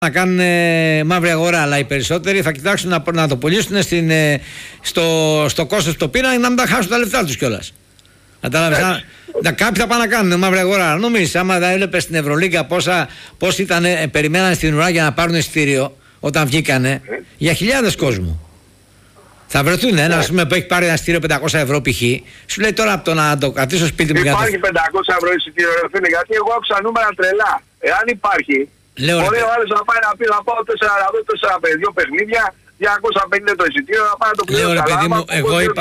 να κάνουν μαύρη αγορά, αλλά οι περισσότεροι θα κοιτάξουν να το πουλήσουν στο κόστος που το πήραν, να μην τα χάσουν τα λεφτά τους κιόλας. Κατάλαβες. Κάποιοι θα πάνε να κάνουν μαύρη αγορά. Νομίζεις, άμα δεν έβλεπες στην Ευρωλίγκα πόσοι περιμέναν στην ουρά για να πάρουν εισιτήριο όταν βγήκανε, για χιλιάδες κόσμου. Θα βρεθούν ένας που έχει πάρει ένα εισιτήριο 500 ευρώ π.χ. Σου λέει τώρα από το να το κρατήσω σπίτι μου. Υπάρχει 500 ευρώ εισιτήριο, φίλε, γιατί εγώ άκουσα νούμερα τρελά. Εάν υπάρχει, μπορεί ο άλλος να πάει να πει: θα πάω 4 δύο παιχνίδια, 250 το εισιτήριο, να πάει να το πληρώσει. Λέω, ρε παιδί μου,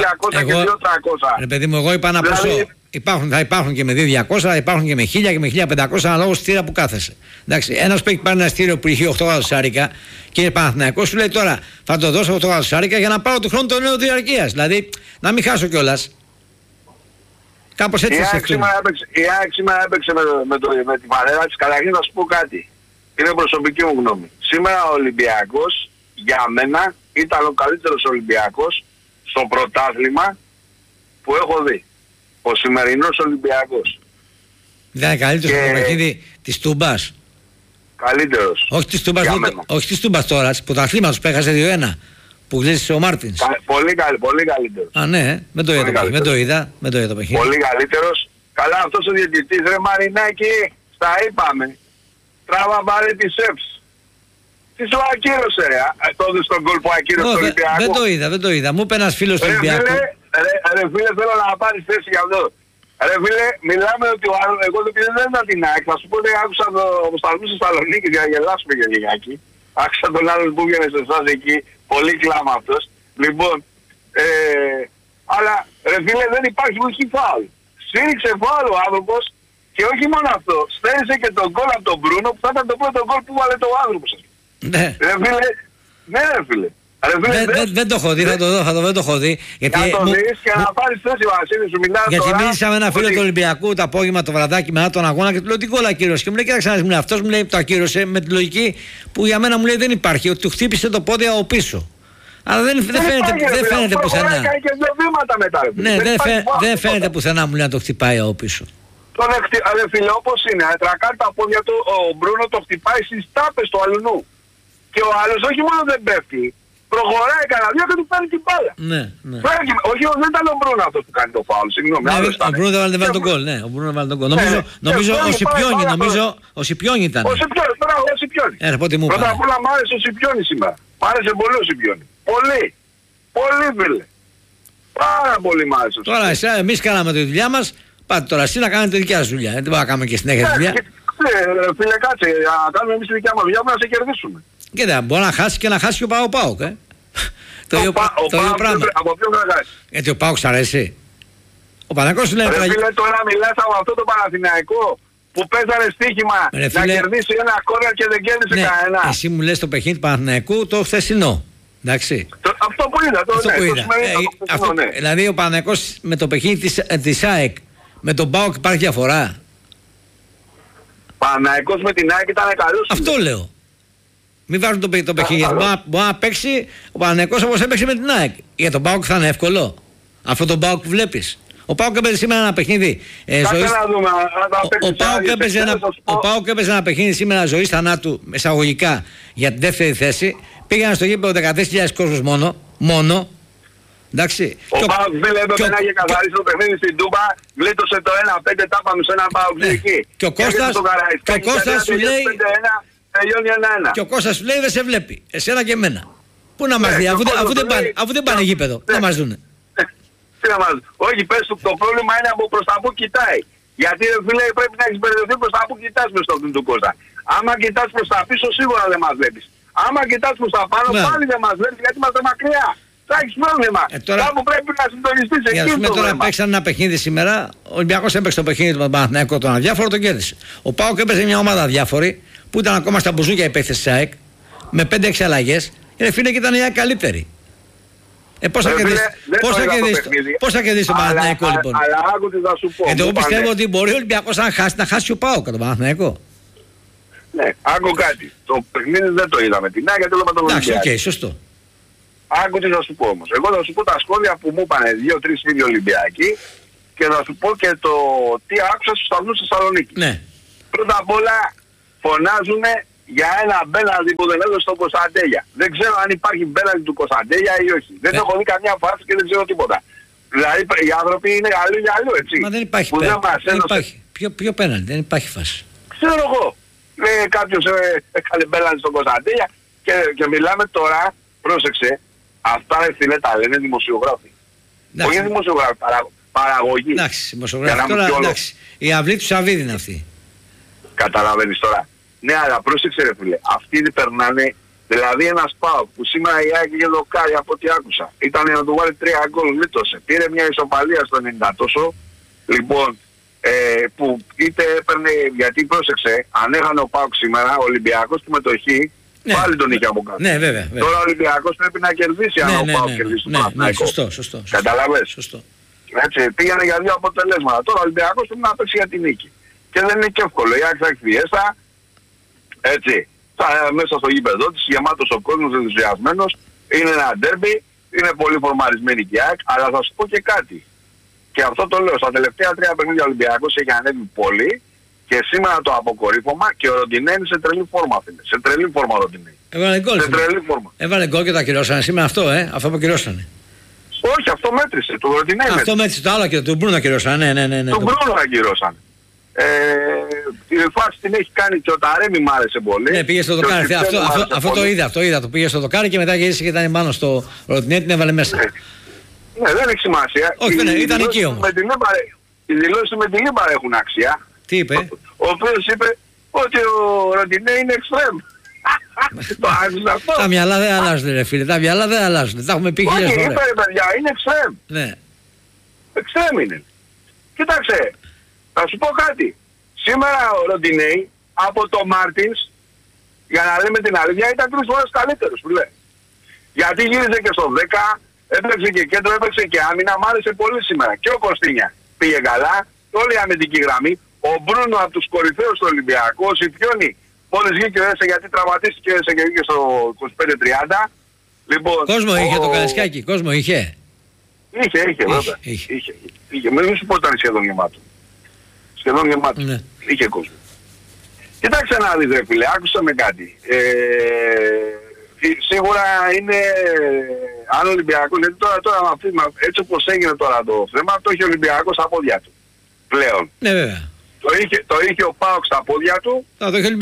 εγώ είπα ένα ποσό. Θα υπάρχουν και με 2.200, θα υπάρχουν και με 1.000 και με 1.500 αναλόγως εισιτήρια που κάθεσαι. Εντάξει, ένας που έχει πάρει ένα εισιτήριο που είχε 8 δολάρια και είναι Παναθηναϊκός, σου λέει τώρα θα το δώσω 8 δολάρια για να πάρω του χρόνου το νέο διαρκείας. Δηλαδή να μην χάσω κιόλας. Κάπως έτσι σκεφτούμε. Η ΑΕΚ σήμερα έπαιξε με τη φανέλα της. Καταρχήν να σου πω κάτι. Είναι προσωπική μου γνώμη. Σήμερα ο Ολυμπιακός για μένα ήταν ο καλύτερος Ολυμπιακός στο πρωτάθλημα που έχω δει. Ο σημερινός Ολυμπιακός. Δεν είναι καλύτερος στο παιχνίδι της Τούμπας. Καλύτερος. Όχι της Τούμπας τώρα, της πρωταθλήματος που έχασε 2-1. Που γλύσσε ο Μάρτινς. Πολύ καλύτερος. Α, ναι, δεν το είδα το παιχνίδι. Πολύ καλύτερος. Καλά, αυτός ο διαιτητής, ρε Μαρινάκη, στα είπαμε. Τράβα πάρε τη ΣΕΠΣ. Τι σου ακύρωσε, ρε. Τότε στον γκολ που ακύρωσε τον Ολυμπιακό. Δεν το είδα. Μου είπε ένας φίλος του Ολυμπιακού. Ρε φίλε, θέλω να πάρεις θέση για αυτό. Ρε φίλε, μιλάμε ότι εγώ δεν ήταν την ΑΕΚ. Θα σου πω ότι άκουσα το Σταθμού στη Θεσσαλονίκη για να γελάσουμε και λιγάκι. Άκουσα τον άλλον που βγαίνει σε εσάς εκεί. Πολύ κλάμα αυτός. Λοιπόν, αλλά ρε φίλε δεν υπάρχει όχι φάουλ. Σφύριξε φάουλ ο άνθρωπος και όχι μόνο αυτό. Στέλνησε και τον γκολ από τον Μπρούνο που θα ήταν το πρώτο γκολ που βάλε το άνθρωπος. Ναι. Ρε φίλε, ναι ρε φίλε. Δεν το έχω δει, δεν το έχω δει. Γιατί να το δεις και να πάρεις θέση Βασίλη σου, μιλάς γιατί τώρα. μίλησα με ένα φίλο του Ολυμπιακού το απόγευμα το βραδάκι μετά τον αγώνα και του λέω τι γκολ ακύρωσε. Και μου λέει κοίταξε να δεις, αυτός μου λέει το ακύρωσε με τη λογική που για μένα μου λέει δεν υπάρχει, ότι του χτύπησε το πόδι από πίσω. Αλλά δεν φαίνεται πουθενά. Ναι, δεν φαίνεται πουθενά μου λέει να το χτυπάει από πίσω. Ρε φίλε, όπως είναι, τρακάρει τα πόδια του, ο Μπρούνο το χτυπάει στις τάπες του αλουνού. Και ο άλλος όχι μόνο δεν πέφτει, προχωράει κανένα δύο και του παίρνει την μπάλα. Ναι. Όχι, δεν ήταν ο Μπρούνο αυτός που κάνει το φάουλ, συγγνώμη. Ο Μπρούνο δεν βάλε τον γκολ, ναι. Νομίζω ο Σιπιόνι ήταν. Ο Σιπιόνι. Πρώτα απ' όλα μ' άρεσε ο Σιπιόνι σήμερα. Μ' άρεσε πολύ ο Σιπιόνι. Πολύ φίλε. Πάρα πολύ μ' άρεσε. Τώρα εμείς κάναμε τη δουλειά μας, πάτε τώρα εσύ να κάνετε τη δικιά σας δουλειά. Δεν μπορούμε να κάνουμε και συνέχεια τη δουλειά. Φίλε κάτσε, να κάνουμε εμείς τη δικιά μας δουλειά που να σε κερδίσουμε. Κοίτα, μπορεί να χάσει και να χάσει και ο ΠΑΟΚ. Το ίδιο πράγμα. Από ποιον θα χάσει. Γιατί ο ΠΑΟΚ σ' αρέσει. Ο Παναθηναϊκός σου λέει... Ρε φίλε, τώρα μιλάς από αυτό το Παναθηναϊκό που παίζανε στοίχημα να κερδίσει ένα κόρνερ και δεν κέρδισε κανένα. Εσύ μου λες το παιχνίδι του Παναθηναϊκού το χθεσινό. Εντάξει. Αυτό που είδα. Δηλαδή ο Παναθηναϊκός με το παιχνίδι της ΑΕΚ με τον ΠΑΟΚ υπάρχει διαφορά. Παναθηναϊκός με την ΑΕΚ ήταν καλός. Αυτό λέω. Μην βάζουν το παιχνίδι. Μπορεί να παίξει ο Παναθηναϊκός όπως έπαιξε με την ΑΕΚ. Για τον ΠΑΟΚ θα είναι εύκολο. Αυτό τον ΠΑΟΚ που βλέπεις. Ο ΠΑΟΚ έπαιζε σήμερα ένα παιχνίδι ζωής. Ο ΠΑΟΚ έπαιζε ένα παιχνίδι σήμερα ζωής θανάτου εισαγωγικά για την δεύτερη θέση. Πήγαν στο γήπεδο 14.000 κόσμος μόνο. Εντάξει. Ο ΠΑΟΚ δεν έπρεπε να είχε καθαρίσει το παιχνίδι στην Τούμπα. Γλίτωσε το 1-5, τάπαμε σε ένα ΠΑΟΚ εκεί. Και ο Κώστας σου λέει... Και ο Κώστας σου λέει δεν σε βλέπει. Εσένα και εμένα. Πού να μας δει, αφού δεν πάνε γήπεδο. Να μας δούνε. Όχι, πες του, το πρόβλημα είναι από προς τα που κοιτάει. Γιατί φίλε πρέπει να έχεις μπερδευτεί προς τα που κοιτάς μες στο αυτήν του Κώστα. Άμα κοιτάς προς τα πίσω σίγουρα δεν μας βλέπεις. Άμα κοιτάς προς τα πάνω πάλι δεν μας βλέπεις γιατί είμαστε μακριά. Θα έχεις πρόβλημα. Κάπου πρέπει να συντονιστείς εκεί το τώρα παίξαν ένα παιχνίδι σήμερα. Ο Ολυμπιακός έπαιξε το παιχνίδι του Παναθηναϊκού τον αδιάφορο, τον κέρδισε. Ο ΠΑΟΚ έπαιζε μια ομάδα αδιάφορη που ήταν ακόμα στα μπουζούκια η παίκτες της ΑΕΚ με 5-6 αλλαγές. Φίλε και ήταν η ΑΕΚ καλύτερη. Πώς θα κερδίσει το Παναθηναϊκό λοιπόν. Αλλά άκου τι θα σου πω. Γιατί εγώ πιστεύω ότι μπορεί ο Ολυμπιακός να χάσει ο ΠΑΟΚ το Παναθηναϊκό. Ναι, άκου κάτι. Το παιχνίδι δεν το είδαμε την ΑΕΚ γιατί όλο με τον Ολυμπιακό. Εντάξει, σωστό. Άκου τι θα σου πω όμως. Εγώ θα σου πω τα σχόλια που μου είπαν 2-3 φίλοι Ολυμπιακοί και θα σου πω και το τι άκουσα στους σταθμούς στη Θεσσαλονίκη. Ναι. Πρώτα απ' όλα φωνάζουν για ένα μπέναλτι που δεν έδωσε στον Κωνσταντέλια. Δεν ξέρω αν υπάρχει μπέναλτι του Κωνσταντέλια ή όχι. Δεν έχω δει καμιά φάση και δεν ξέρω τίποτα. Δηλαδή οι άνθρωποι είναι αλλού για αλλού, έτσι. Μα δεν υπάρχει πέναλτι. Ποιο πέναλτι, δεν υπάρχει φάση. Ξέρω εγώ. Κάποιος έκανε μπέναλτι στον Κωνσταντέλια και μιλάμε τώρα, πρόσεξε, αυτά ρε φίλε τα λένε δημοσιογράφοι. Όχι δημοσιογράφοι, παραγωγή. Εντάξει, δημοσιογράφοι τώρα, εντάξει. Η αυλή του Σαββίδη είναι αυτή. Καταλαβαίνεις τώρα. Ναι, αλλά πρόσεξε ρε φίλε, αυτοί περνάνε, δηλαδή ένας ΠΑΟΚ που σήμερα η ΑΕΚ είχε δοκάρει από ό,τι άκουσα. Ήταν να του βάλει 3 γκολ, λίτωσε. Πήρε μια ισοπαλία στο 90 τόσο. Λοιπόν, που είτε έπαιρνε, γιατί πρόσεξε, αν έχανε ο ΠΑΟΚ σήμερα, ο Ολυμπιακός του μετοχή, ναι, πάλι τον είχε από κάτω. Ναι, βέβαια. Τώρα ο Ολυμπιακός πρέπει να κερδίσει αν ο ΠΑΟΚ κερδίσει τον Παναθηναϊκό. Σωστό. Καταλαβαίνεις. Σωστό. Έτσι, πήγανε για 2 αποτελέσματα. Τώρα ο Ολυμπιακός πρέπει να παίξει για την νίκη. Και δεν είναι και εύκολο. Η ΑΕΚ θα έχει Φιέστα, έτσι, μέσα στο γήπεδο της, γεμάτος ο κόσμος, ενθουσιασμένος, είναι ένα ντέρμπι, είναι πολύ φορμαρισμένη και η ΑΕΚ, αλλά θα σου πω και κάτι. Και αυτό το λέω, στα τελευταία 3 παιχνίδια ο Ολυμπιακός έχει ανέβει πολύ και σήμερα το αποκορύφωμα και ο Ροντινέ είναι σε τρελή φόρμα, φίλε. Σε τρελή φόρμα ο Ροντινέ. Έβαλε γκολ. Σε τρελή φόρμα. Έβαλε γκολ και τα κυρώσανε σήμερα αυτό, αυτό που κυρώσανε. Όχι, αυτό μέτρησε, το Ροντινέ μέτρησε. Αυτό μέτρησε, το άλλο και τον Μπρούνο κυρώσανε, ναι. Τον Μπρούνο κυρώσανε. Η φάση την έχει κάνει και ο Ταρέμι μ' άρεσε πολύ. Ναι, πήγε στο δοκάρι. Αυτό το είδα. Το πήγε στο δοκάρι και μετά γύρισε και ήταν πάνω στο Ροντινέ, την έβαλε μέσα. Ναι, δεν έχει σημασία. Όχι, ήταν εκεί όμως. Οι δηλώσεις με την Λίμπαρα έχουν αξία. Τι είπε? Ο οποίος είπε ότι ο Ροντινέ είναι εξτρέμ. Το άκουσες αυτό? Τα μυαλά δεν αλλάζουν ρε φίλε, τα μυαλά δεν αλλάζουν. Τα έχουμε πει χιλιάδες φορές. Όχι, είπε ρε παιδιά, είναι εξτρέμ. Ναι. Εξτρέμ είναι. Κοίταξε, θα σου πω κάτι. Σήμερα ο Ροντινέ από το Μάρτινς, για να λέμε την αλήθεια, ήταν 3 φορές καλύτερος, που λέει. Γιατί γύριζε και στο 10, έπαιξε και κέντρο, έπαιξε και άμυνα, μ' άρεσε πολύ σήμερα. Και ο Κωστίνια πήγε καλά, όλη η αμυντική γραμμή. Ο Μπρούνο από τους κορυφαίους του Ολυμπιακού, ο Σιφιόνι, μόλις βγήκε ο Έσε γιατί τραυματίστηκε ο Έσε και βγήκε στο 25-30. Λοιπόν, κόσμο είχε το Καραϊσκάκι, κόσμο είχε. Είχε, βέβαια. Είχε. Μην σου πω ήταν σχεδόν γεμάτο. Σχεδόν γεμάτο. Ναι. Είχε κόσμο. Κοιτάξτε να δεις ρε φίλε, άκουσα με κάτι. Σίγουρα είναι, αν ο Ολυμπιακός, γιατί τώρα έτσι όπως έγινε τώρα το θέμα, το είχε ο Ολυμπιακός στα πόδια του. Πλέον. Ναι βέβαια. Το είχε ο ΠΑΟΚ στα πόδια του, τώρα το έχει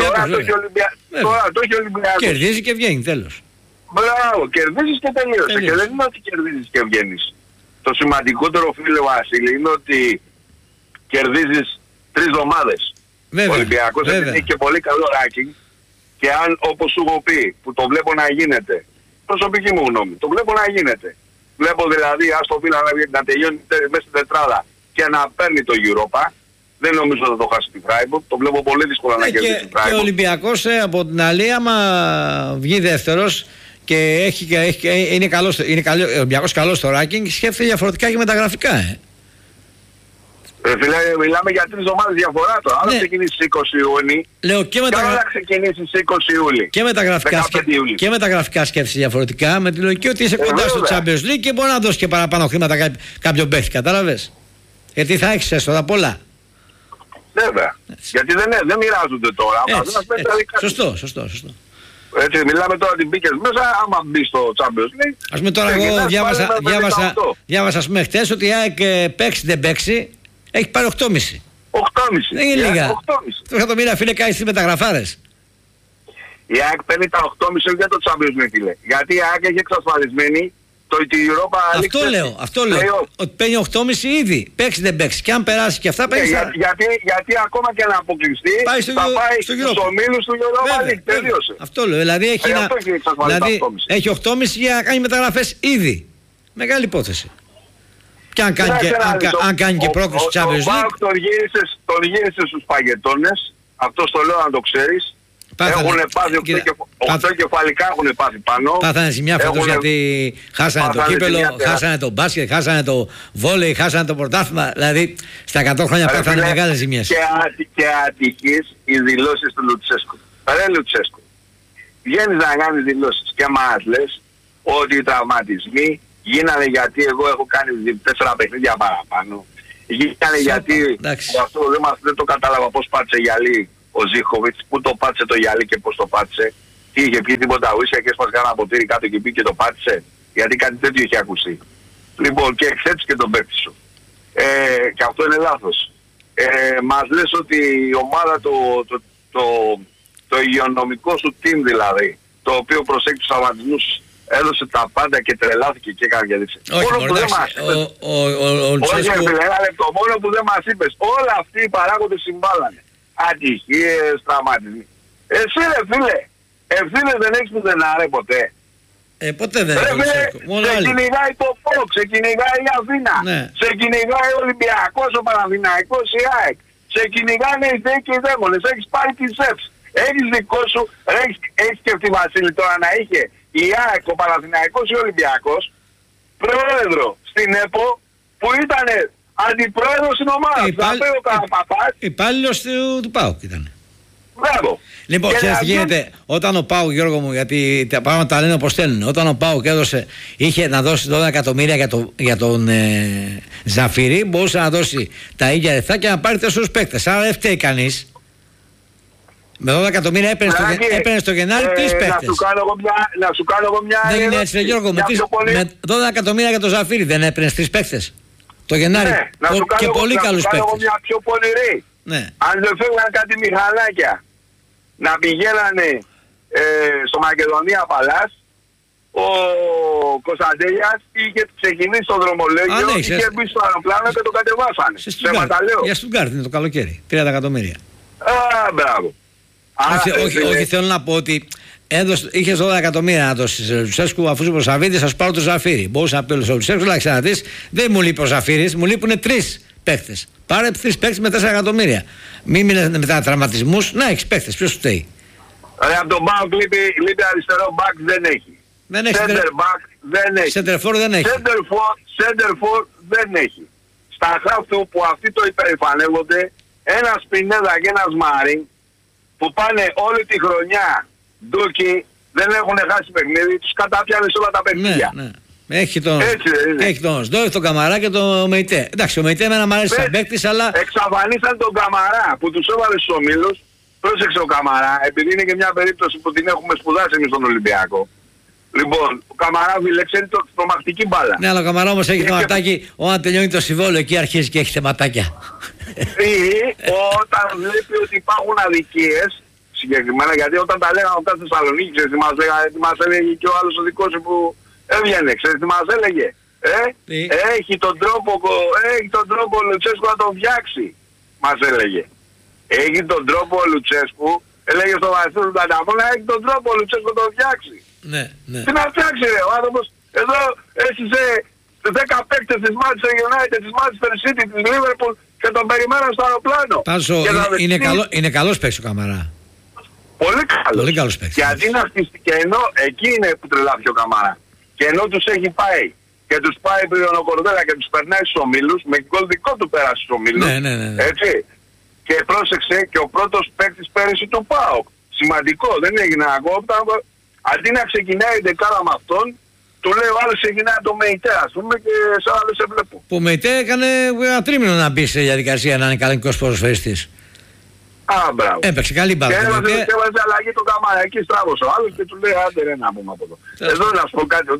ο Ολυμπιακός. Κερδίζει και βγαίνει, τέλος. Μπράβο, κερδίζεις και τελείωσε. Και δεν είναι ότι κερδίζεις και βγαίνεις. Το σημαντικότερο φίλε Βασίλη είναι ότι κερδίζεις 3 εβδομάδες. Ο Ολυμπιακός έχει και πολύ καλό ranking. Και αν όπως σου έχω πει, που το βλέπω να γίνεται, προσωπική μου γνώμη, το βλέπω να γίνεται. Βλέπω δηλαδή, ας το πει να τελειώνει μέσα στην τετράδα και να παίρνει το Europa, δεν νομίζω ότι θα το χάσει τη Φράιμπουργκ, το βλέπω πολύ δύσκολα να κερδίσει τη Φράιμπουργκ. Και ο Ολυμπιακός από την άλλη, άμα βγει δεύτερος και είναι ο Ολυμπιακός καλός στο ranking, σκέφτεται διαφορετικά και με τα γραφικά. Φίλε, μιλάμε για 3 εβδομάδες διαφορά τώρα. Αν ξεκινήσει 20 Ιούνιου, λέω και με τα ξεκινήσει 20 Ιούλη. Και με τα γραφικά σκέφτεσαι διαφορετικά, με τη λογική ότι είσαι κοντά στο Champions League και μπορεί να δώσει και παραπάνω χρήματα κάποιον παίχτη, κατάλαβες. Γιατί θα έχεις έσοδα πολλά. Βέβαια. Γιατί δεν μοιράζονται τώρα. Σωστό. Έτσι, μιλάμε τώρα ότι μπήκες μέσα, άμα μπει στο Champions League. Ας πούμε τώρα εγώ διάβασα ας πούμε χτες ότι η ΑΕΚ παίξει δεν παίξει, έχει πάρει 8,5. 8,5. Δεν είναι λίγα. 8,5 εκατομμύρια φίλε κάνει στις μεταγραφάρες. Η ΑΕΚ παίρνει τα 8,5 για το Champions League, φίλε. Γιατί η ΑΕΚ έχει εξασφαλισμένη το Europa League. Αυτό λέω. Ότι παίρνει 8,5 ήδη. Παίξει δεν παίξει. Και αν περάσει και αυτά παίξει. Γιατί ακόμα και να αποκλειστεί θα πάει στους ομίλους του Europa League. Τελείωσε. Αυτό λέω. Δηλαδή έχει 8,5 για να κάνει μεταγραφές ήδη. Μεγάλη υπόθεση. Και αν κάνει και πρόκληση στο Champions League. Τον γύρισε στους παγετώνες. Αυτό το λέω να το ξέρεις. Έχουν πάθει 8 κεφαλικά έχουν πάθει πάνω. Πάθανε ζημιά φέτος γιατί χάσανε το κύπελο, χάσανε το μπάσκετ, χάσανε το βόλεϊ, χάσανε το πρωτάθλημα. Δηλαδή στα 100 χρόνια πάθανε μεγάλες ζημιές. Και ατυχείς οι δηλώσεις του Λουτσέσκου. Ρε Λουτσέσκου, βγαίνεις να κάνεις δηλώσεις και μας λες ότι οι τραυματισμοί γίνανε γιατί εγώ έχω κάνει 4 παιχνίδια παραπάνω. Γίνανε γιατί αυτό δεν το κατάλαβα πώς πάτησε γυαλί ο Ζίχοβιτς, που το πάτησε το γυαλί και πώς το πάτησε. Τι είχε πει, τίποτα ουσία και έσπασε κανένα ποτήρι κάτω και πει και το πάτησε. Γιατί κάτι τέτοιο είχε ακουστεί. Λοιπόν, και εξέτησε και τον παίκτη σου. Και αυτό είναι λάθος. Μας λες ότι η ομάδα, το υγειονομικό σου team δηλαδή, το οποίο προσέχει τους τραυματισμούς, έδωσε τα πάντα και τρελάθηκε και έκανε διαδίξη. Όχι, μόνο που δεν μας είπες, όχι ένα λεπτό, μόνο που δεν μας είπες, όλα αυτοί οι παράγοντες συμβάλλανε. Ατυχίες, τραυματισμοί. Εσύ ρε φίλε, ευθύνες δεν έχεις πουθενά ρε ποτέ. Ποτέ δεν έχω. Σε κυνηγάει το ΠΟΚ, σε κυνηγάει η Αθήνα, ναι. Σε κυνηγάει ο Ολυμπιακός, ο Παναθηναϊκός, η ΑΕΚ, σε κυνηγάνε οι ΔΕΗ και οι Δαίμονες, έχεις πάρει τη ΣΕΦΣ, έχεις δικό σου, έχεις και τη Βασίλη τώρα να είχε η ΑΕΚ, ο Παναθηναϊκός ή ο Ολυμπιακός πρόεδρο στην ΕΠΟ που ήταν αντιπρόεδρος στην ομάδα. Υπάλληλος του ΠΑΟΚ ήταν. Μπράβο. Λοιπόν, ξέρεις τι γίνεται, όταν ο ΠΑΟΚ, Γιώργο μου, γιατί τα πράγματα τα λένε όπως θέλουν, όταν ο ΠΑΟΚ είχε να δώσει 12 εκατομμύρια για τον Ζαφυρί, μπορούσε να δώσει τα ίδια λεφτά και να πάρει 4 παίκτες. Άρα δεν φταίει κανείς. Με 12 εκατομμύρια έπαιρνε στο Γενάρη 3 παίκτες. Να σου κάνω εγώ μια δεν είναι έτσι, Γιώργο, με 12 εκατομμύρια για τον Ζαφυρί δεν έπαιρνε 3 παίκτες το Γενάρη. Ναι, και πολύ καλούς παίκτες. Να σου κάνω μια πιο πονηρή. Ναι. Αν δεν φεύγαν κάτι μηχανάκια να πηγαίνανε στο Μακεδονία Παλάς, ο Κωνσταντέλιας είχε ξεκινήσει το δρομολόγιο, είχε μπει στο αεροπλάνο και το κατεβάσανε. Σε Ματαλέο. Για Στουτγκάρτ είναι το καλοκαίρι, 30 εκατομμύρια. Μπράβο. Όχι, θέλω να πω ότι είχε 12 εκατομμύρια να δώσει Λουτσέσκου, αφού ο Σαββίδης, θα σου πάρω το Ζαφύρι. Μπορούσε να πει ο Λουτσέσκου, αλλά ξαναδεί, δεν μου λείπει ο Ζαφύρης, μου λείπουν 3 παίχτες. Πάρε 3 παίχτες με 4 εκατομμύρια. Μην μιλάς μετά τραυματισμούς, να έχεις παίχτες. Ποιος σου φταίει. Από τον Μπάουκ λείπει αριστερό μπακ, δεν έχει. Center back δεν έχει. Center for δεν έχει. Center for δεν έχει. Στα χαφ του που αυτοί το υπερηφανεύονται, ένας Πινέδα και ένας Μάριν που πάνε όλη τη χρονιά ντούκι, δεν έχουν χάσει παιχνίδι, τους κατάπιανε σε όλα τα παιχνίδια. Ναι. Έχει τον Σντόεφ, τον Καμαρά και τον Μεϊτέ. Εντάξει, ο Μεϊτέ εμένα μου αρέσει σαν παίκτης, αλλά... Εξαφανίσαν τον Καμαρά που τους έβαλε στους ομίλους. Πρόσεξε ο Καμαρά, επειδή είναι και μια περίπτωση που την έχουμε σπουδάσει εμείς στον Ολυμπιακό. Λοιπόν, ο Καμαρά ξέρει τρομακτική μπάλα. Ναι, αλλά ο Καμαρά όμως έχει θεματάκι, όταν τελειώνει το συμβόλαιο εκεί αρχίζει και έχει θεματάκια. Ή όταν βλέπει ότι υπάρχουν αδικίες, συγκεκριμένα, γιατί όταν τα λέγαμε αυτά στη Θεσσαλονίκη, ξέρεις τι μας έλεγε και ο άλλος ο δικός σου που έβγαινε, ξέρεις τι μας έλεγε. Έχει τον τρόπο ο Λουτσέσκου να τον φτιάξει, μας έλεγε. Έχει τον τρόπο ο Λουτσέσκου, έλεγε στον Βασίλη του Καταμόνα, έχει τον τρόπο ο Λουτσέσκου να τον φτιάξει. Ναι. Τι να φτιάξει ρε, ο άνθρωπος εδώ έστησε 10 παίκτες της Manchester United, της Manchester City, της Liverpool και τον περιμέναν στο αεροπλάνο. Πάσο, είναι καλός παίκτης ο Καμαρά. Πολύ καλός παίκτης. Και αντί να χτιστεί, και ενώ εκεί είναι που τρελάθηκε ο Καμαρά. Και ενώ τους έχει πάει και τους πάει πριν ο Κορδέλα και τους περνάει στους ομίλους, με γκολ δικό του πέρασε στους ομίλους. Ναι. Έτσι. Και πρόσεξε και ο πρώτος παίκτης πέρυσι του ΠΑΟΚ. Σημαντικό, δεν έγινε ακόμα. Αντί να ξεκινάει η δεκάδα με αυτόν, του λέει ο άλλος ξεκινάει το Μεϊτέ, ας πούμε, και σε άλλος σε βλέπω. Που ο Μεϊτέ έκανε ένα τρίμηνο να μπει σε διαδικασία να είναι κανονικός ποδοσφαιριστής. Μπράβο. Έπαιξε καλή μπάλα. Και έβαζε αλλαγή το Καμάρα, εκεί στράβωσε ο άλλος και του λέει άντε ρε να πούμε από εδώ. Εδώ να σου πω κάτι,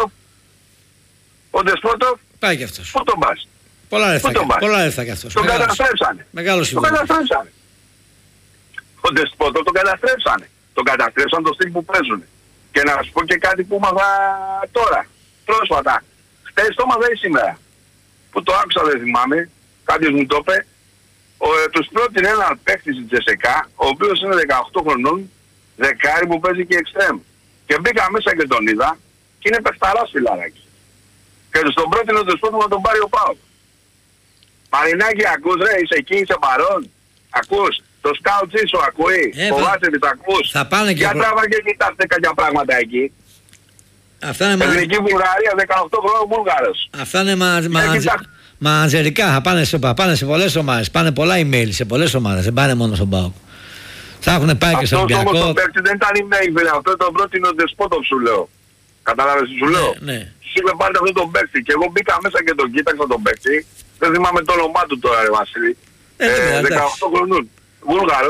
ο Ντεσπότοφ πάει κι αυτός. Πού τον πας. Πολλά λεφτά κι αυτός. Τον καταστρέψανε. Τον καταστρέψανε. Ο Ντεσπότοφ τον καταστρέψανε. Τον καταστρέψαν το στυλ που παίζουν. Και να σου πω και κάτι που μάθα τώρα, πρόσφατα. Χτες το μάθα ή σήμερα. Που το άκουσα δεν θυμάμαι, κάποιος μου το είπε. Τους πρότεινε έναν παίκτη στην Τζεσεκά, ο οποίος είναι 18 χρονών, δεκάρι που παίζει και εξτρέμ. Και μπήκα μέσα και τον είδα και είναι παιχταράς φιλαράκι. Και τους τον πρότεινε τον Σπότο να τον πάρει ο ΠΑΟΚ. Μαρινάκη, ακούς ρε, είσαι εκεί, είσαι παρόν. Ακούς. Το σκάουτ σου ακούει. Φοβάσαι τι ακούς. Θα πάνε και... Για τράβα και κοιτάξτε κάποια πράγματα εκεί. Αυτά είναι Εθνική Βουλγαρία, 18 χρόνων Βούλγαρος. Αυτά είναι μαζερικά. Θα πάνε σε πολλές ομάδες. Πάνε πολλά email σε πολλές ομάδες. Δεν πάνε μόνο στον ΠΑΟΚ. Θα έχουν πάει και στον Ολυμπιακό. Αυτό όμως το παίκτη δεν ήταν email, φίλε. Αυτό το πρώτο είναι ο Ντεσπότοφ σου λέω. Καταλάβες τι σου λέω. Ναι. Σου είπε πάντα αυτό τον παίκτη. Και εγώ μπήκα μέσα και τον κοίταξα τον παίκτη. Δεν θυμάμαι το όνομά του τώρα, ρε Βασίλη. 18 χρονών. Βούλγαρος.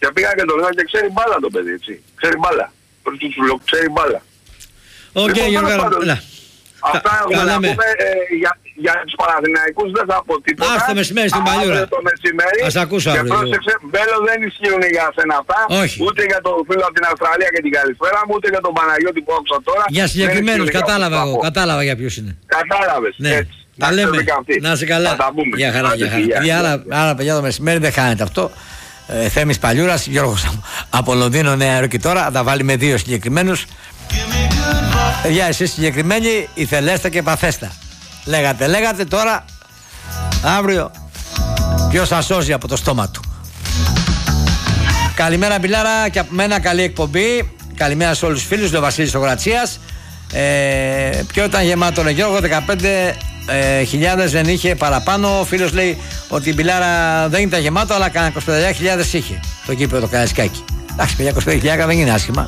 Και πήγα και τον λέω και ξέρει μπάλα το παιδί, έτσι. Ξέρει μπάλα. Ξέρει μπάλα. Οκ, Γιώργο, αυτά έχουμε να πούμε για τους Παναθηναϊκούς, δεν θα πω τίποτα. Ας το μεσημέρι στην Παλιούρα. Το μεσημέρι. Ας ακούσω και αύριο. πρόσεξε, Μπέλο δεν ισχύουν για σένα αυτά. Όχι. Ούτε για τον φίλο από την Αυστραλία και την καλησπέρα μου, ούτε για τον Παναγιώτη που άκουσα τώρα. Για συγκεκριμένους, κατάλαβα εγώ. Κατάλαβα για ποιους είναι. Κατάλαβες. Ναι. Έτσι. Τα λέμε. Να είσαι καλά. Για χαρά, για χαρά. Άρα, παιδιά, το μεσημέρι δεν χάνεται αυτό. Θέμης Παλιούρας, Γιώργος από Λονδίνο, Νέα Υόρκη τώρα. Θα τα βάλει με 2 συγκεκριμένους. Παιδιά, εσείς συγκεκριμένοι ηθελέστε και παθέστα. Λέγατε τώρα. Αύριο ποιος θα σώζει από το στόμα του. Καλημέρα Μπιλάρα και από μένα καλή εκπομπή. Καλημέρα σε όλους τους φίλους. Ο Βασίλης Ογρατσίας. Ποιο ήταν γεμάτο ρε Γιώργο? 15.000 δεν είχε παραπάνω. Ο φίλος λέει ότι η Μπιλάρα δεν ήταν γεμάτο, αλλά κανένα 25.000 είχε το γήπεδο το Καραϊσκάκι. Εντάξει, παιδιά, 25.000 δεν είναι άσχημα.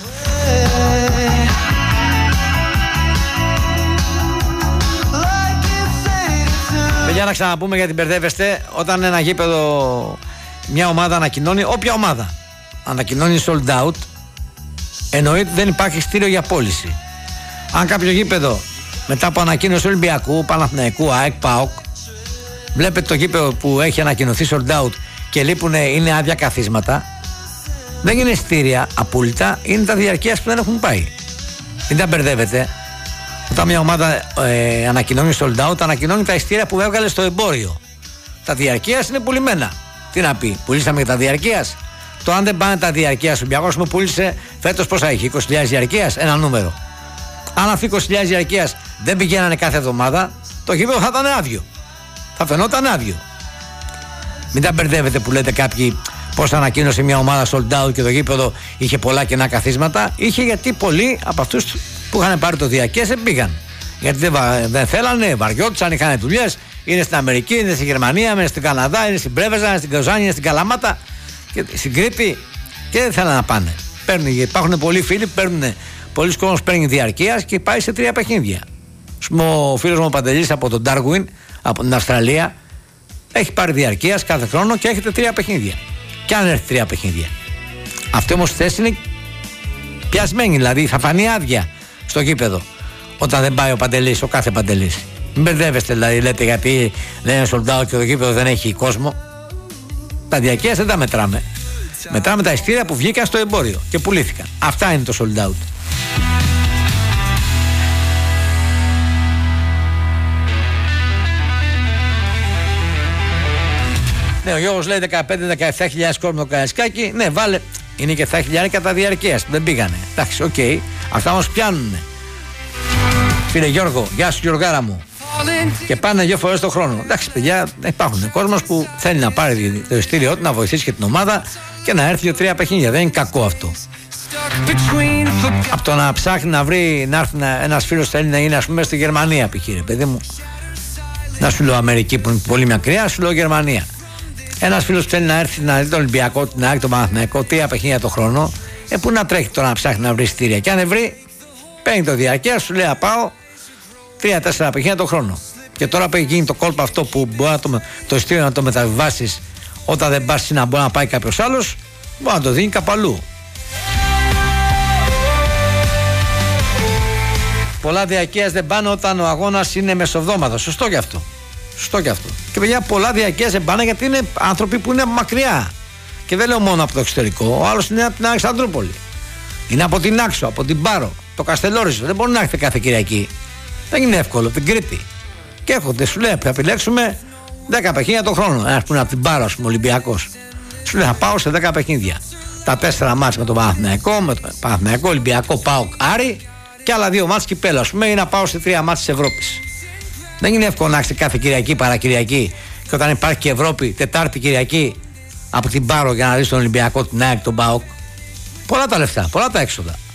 Για να ξαναπούμε γιατί μπερδεύεστε. Όταν ένα γήπεδο, μια ομάδα ανακοινώνει, όποια ομάδα ανακοινώνει sold out, εννοείται δεν υπάρχει ειστήριο για πώληση. Αν κάποιο γήπεδο μετά από ανακοίνωση Ολυμπιακού, Παναθηναϊκού, ΑΕΚ, ΠΑΟΚ, βλέπετε το γήπεδο που έχει ανακοινωθεί sold out και λείπουν, είναι άδεια καθίσματα, δεν είναι ειστήρια απόλυτα, είναι τα διαρκείας που δεν έχουν πάει. Μην τα μπερδεύετε. Όταν μια ομάδα ανακοινώνει sold out, ανακοινώνει τα ειστήρια που έβγαλε στο εμπόριο. Τα διαρκείας είναι πουλημένα. Τι να πει, πουλήσαμε και τα διαρκείας. Το αν δεν πάνε τα διαρκείας, ο Ολυμπιακός μου πούλησε φέτος πόσα έχει, 20.000 διαρκείας, ένα νούμερο. Αν αυτοί 20.000 διαρκείας δεν πηγαίνανε κάθε εβδομάδα, το γήπεδο θα ήταν άδειο. Θα φαινόταν άδειο. Μην τα μπερδεύετε που λέτε κάποιοι πώς ανακοίνωσε μια ομάδα sold out και το γήπεδο είχε πολλά κενά καθίσματα. Είχε γιατί πολλοί από αυτούς που είχαν πάρει το διαρκείας δεν πήγαν. Γιατί δεν θέλανε, βαριόντουσαν, είχαν δουλειές. Είναι στην Αμερική, είναι στη Γερμανία, είναι στην Καναδά, είναι στην Πρέβεζα, είναι στην Κοζάνη, είναι στην Καλαμάτα, και στην Κρήτη και δεν θέλανε να πάνε. Υπάρχουν πολλοί φίλοι που παίρνουν, πολλοί κόσμος παίρνει διαρκείας και πάει σε 3 παιχνίδια. Ο φίλος μου ο Παντελής από τον Darwin, από την Αυστραλία, έχει πάρει διαρκείας κάθε χρόνο και έχετε 3 παιχνίδια. Και αν έρθει 3 παιχνίδια. Αυτή όμως η θέση είναι πιασμένη, δηλαδή θα φανεί άδεια στο γήπεδο όταν δεν πάει ο Παντελής, ο κάθε Παντελής. Μην μπερδεύεστε, δηλαδή λέτε γιατί δεν είναι sold out και το γήπεδο δεν έχει κόσμο. Τα διαρκείας δεν τα μετράμε. Μετράμε τα ειστήρια που βγήκαν στο εμπόριο και πουλήθηκαν. Αυτά είναι το sold out. Ναι, ο Γιώργος λέει 15-17.000 κόσμο το Καραϊσκάκι. Ναι, βάλε. Είναι και 7.000 τα διαρκείας που δεν πήγανε. Εντάξει, οκ. Αυτά όμως πιάνουνε. Φίλε Γιώργο, γεια σου Γιωργάρα μου. Και πάνε 2 φορές το χρόνο. Εντάξει, παιδιά, υπάρχουν κόσμος που θέλει να πάρει το ειστήριό του, να βοηθήσει και την ομάδα και να έρθει 2-3 παιχνίδια. Δεν είναι κακό αυτό. Από το να ψάχνει να βρει, να έρθει ένας φίλος θέλει να είναι, ας πούμε, στη Γερμανία, π.χ. παιδί μου. Να σου λέω Αμερική που είναι πολύ μακριά, σου λέω Γερμανία. Ένας φίλος που θέλει να έρθει να δει τον Ολυμπιακό, την ΑΕΚ, τον Παναθηναϊκό, 3 παιχνίδια το χρόνο, πού να τρέχει τώρα να ψάχνει να βρει ειστήρια. Και αν δεν βρει, παίρνει το διαρκεία, σου λέει πάω 3-4 παιχνίδια το χρόνο. Και τώρα που έχει γίνει το κόλπο αυτό που μπορεί το ειστήριο να το μεταβιβάσεις όταν δεν πας να μπορεί να πάει κάποιος άλλος, μπορεί να το δίνει κάπου αλλού. Πολλά διαρκείας δεν πάνε όταν ο αγώνας είναι μεσοβδόμαδα. Σωστό και αυτό. Σωστό και αυτό. Και παιδιά, πολλά διαρκείας δεν πάνε γιατί είναι άνθρωποι που είναι μακριά. Και δεν λέω μόνο από το εξωτερικό. Ο άλλος είναι από την Αλεξανδρούπολη. Είναι από την Άξο, από την Πάρο, το Καστελόριζο. Δεν μπορεί να έρθει κάθε Κυριακή. Δεν είναι εύκολο, την Κρήτη. Και έρχονται, σου λέει, θα επιλέξουμε 10 παιχνίδια το χρόνο. Ένας που είναι από την Πάρο, ας πούμε, Ολυμπιακός. Σου λέει, θα πάω σε 10 παιχνίδια. Τα 4 μάτς με τον Παναθηναϊκό, Ολυμπιακό, ΠΑΟΚ, Άρη και άλλα 2 μάτς κυπέλλου, ας πούμε, ή να πάω σε 3 μάτς της Ευρώπης. Δεν είναι εύκολο να έχεις κάθε Κυριακή, παρακυριακή και όταν υπάρχει και Ευρώπη, Τετάρτη Κυριακή από την Πάρο για να δεις τον Ολυμπιακό, την ΑΕΚ, τον ΠΑΟΚ. Πολλά τα λεφτά, πολλά τα έξοδα.